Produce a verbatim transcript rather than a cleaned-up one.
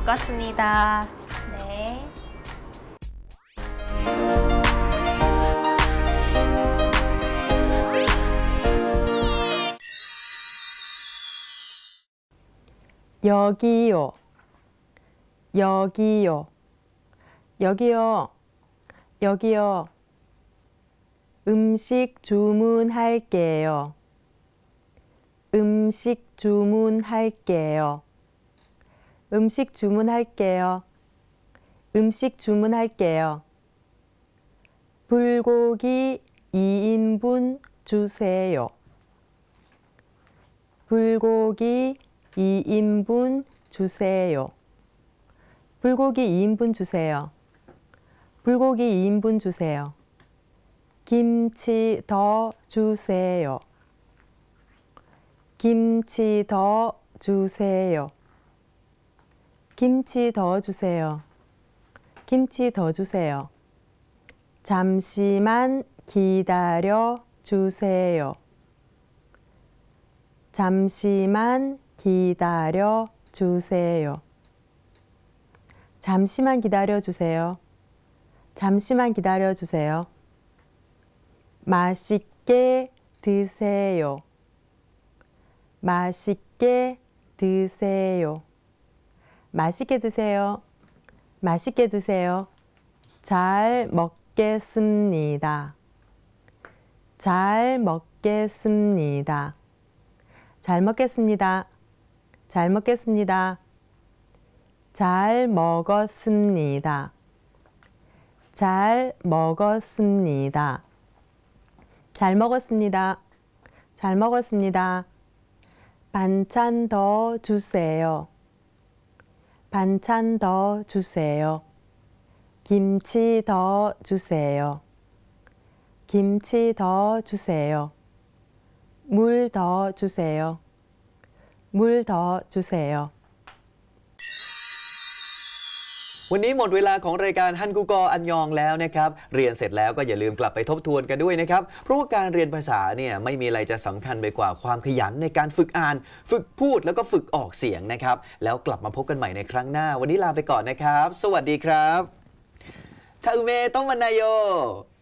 바꿨습니다. 네. 여기요. 여기요. 여기요. 여기요. 음식 주문할게요. 음식 주문할게요. 음식 주문할게요. 음식 주문할게요. 불고기 이 인분 주세요. 불고기 이 인분 주세요. 불고기 이 인분 주세요. 불고기 이 인분 주세요. 김치 더 주세요. 김치 더 주세요. 김치 더 주세요. 김치 더 주세요. 잠시만 기다려 주세요. 잠시만 기다려 주세요. 잠시만 기다려 주세요. 잠시만 기다려 주세요. 맛있게 드세요. 맛있게 드세요. 맛있게 드세요. 맛있게 드세요. 잘 먹겠습니다. 잘 먹겠습니다. 잘 먹겠습니다. 잘 먹겠습니다. 잘 먹었습니다. 잘 먹었습니다. 잘 먹었습니다. 잘 먹었습니다. 반찬 더 주세요. 반찬 더 주세요. 김치 더 주세요. 김치 더 주세요. 물 더 주세요. 물 더 주세요. วันนี้หมดเวลาของรายการฮันกูกออันยองแล้วนะครับเรียนเสร็จแล้วก็อย่าลืมกลับไปทบทวนกันด้วยนะครับเพราะว่าการเรียนภาษาเนี่ยไม่มีอะไรจะสำคัญไปกว่าความขยันในการฝึกอ่านฝึกพูดแล้วก็ฝึกออกเสียงนะครับแล้วกลับมาพบกันใหม่ในครั้งหน้าวันนี้ลาไปก่อนนะครับสวัสดีครับทาอุเมะโตะมันนายโย